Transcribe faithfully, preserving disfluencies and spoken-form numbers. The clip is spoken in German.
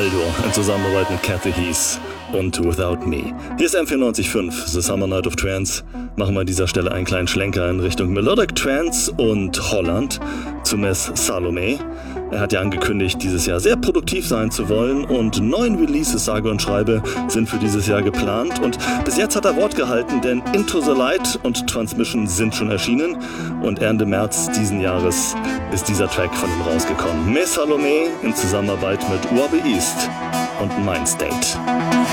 Aldo in Zusammenarbeit mit Kathy Heath und Without Me. Hier ist M vierundneunzig Komma fünf, The Summer Night of Trance. Machen wir an dieser Stelle einen kleinen Schlenker in Richtung Melodic Trance und Holland zu Miss Salome. Er hat ja angekündigt, dieses Jahr sehr produktiv sein zu wollen und neun Releases, sage und schreibe, sind für dieses Jahr geplant und bis jetzt hat er Wort gehalten, denn Into the Light und Transmission sind schon erschienen und Ende März diesen Jahres ist dieser Track von ihm rausgekommen. Miss Salome in Zusammenarbeit mit Robbie East und Mind State.